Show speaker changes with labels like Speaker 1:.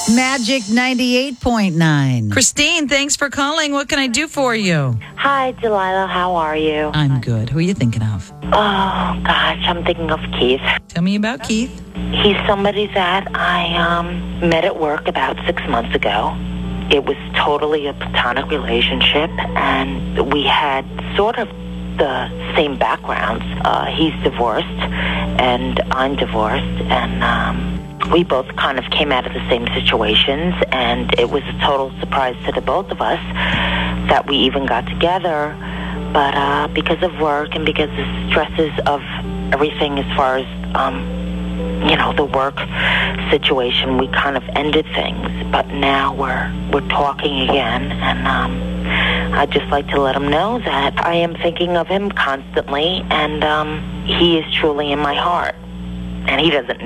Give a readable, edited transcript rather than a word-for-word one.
Speaker 1: Magic 98.9.
Speaker 2: Christine, thanks for calling. What can I do for you?
Speaker 3: Hi, Delilah. How are you?
Speaker 2: I'm good. Who are you thinking of?
Speaker 3: Oh, gosh, I'm thinking of Keith.
Speaker 2: Tell me about Keith.
Speaker 3: He's somebody that I met at work about 6 months ago. It was totally a platonic relationship, and we had sort of the same backgrounds. He's divorced, and I'm divorced, and we both kind of came out of the same situations, and it was a total surprise to the both of us that we even got together. But because of work and because of the stresses of everything as far as, the work situation, we kind of ended things. But now we're talking again, and I'd just like to let him know that I am thinking of him constantly, and he is truly in my heart. And he doesn't